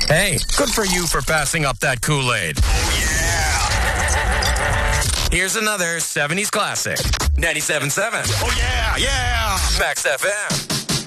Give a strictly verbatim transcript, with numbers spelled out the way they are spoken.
Hey, good for you for passing up that Kool-Aid. Oh, yeah. Here's another seventies classic. ninety-seven point seven. Oh, yeah, yeah. Max F M.